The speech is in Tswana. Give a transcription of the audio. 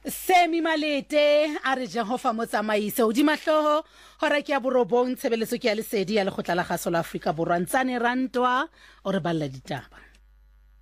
Semi Malete a re jang ho fa motsamaise o di mahloho hora ke ya borobong tshebeletso ke ya lesedi ya lekgotla la gaso la Afrika Borwa ntsane rantwa o re balla ditaba.